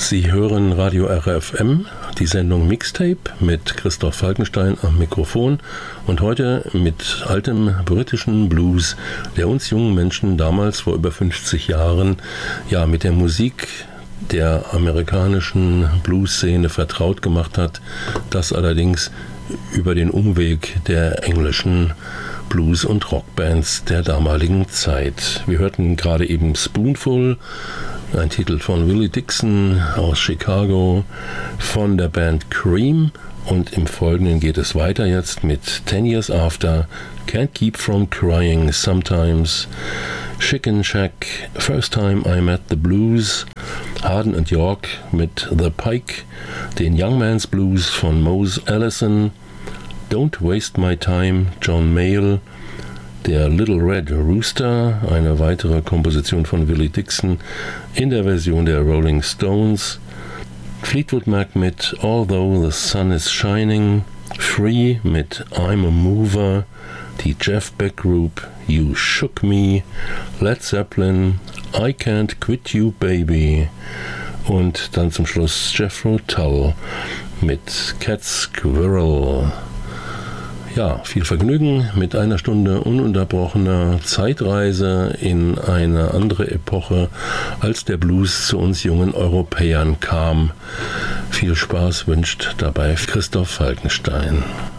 Sie hören Radio RFM, die Sendung Mixtape mit Christoph Falkenstein am Mikrofon und heute mit altem britischen Blues, der uns jungen Menschen damals vor über 50 Jahren mit der Musik der amerikanischen Blues-Szene vertraut gemacht hat, das allerdings über den Umweg der englischen Blues- und Rockbands der damaligen Zeit. Wir hörten gerade eben Spoonful, ein Titel von Willie Dixon aus Chicago von der Band Cream, und im Folgenden geht es weiter jetzt mit 10 Years After, Can't Keep From Crying Sometimes, Chicken Shack, First Time I Met the Blues, Harden and York mit The Pike, den Young Man's Blues von Mose Allison, Don't Waste My Time, John Mayall, der Little Red Rooster, eine weitere Komposition von Willie Dixon in der Version der Rolling Stones, Fleetwood Mac mit Although the Sun is Shining, Free mit I'm a Mover, die Jeff Beck Group You Shook Me, Led Zeppelin I Can't Quit You Baby und dann zum Schluss Jethro Tull mit Cat Squirrel. Ja, viel Vergnügen mit einer Stunde ununterbrochener Zeitreise in eine andere Epoche, als der Blues zu uns jungen Europäern kam. Viel Spaß wünscht dabei Christoph Falkenstein.